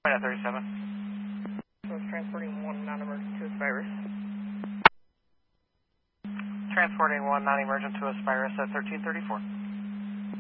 At 37. So it's transporting one non-emergent to Aspirus. Transporting one non-emergent to Aspirus at 1334.